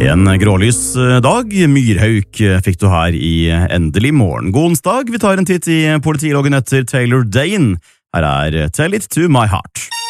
En grålys dag, Myrhauk fikk du her i Endelig morgen. God onsdag, vi tar en titt i politiloggen etter Taylor Dane. Her er Tell It To My Heart.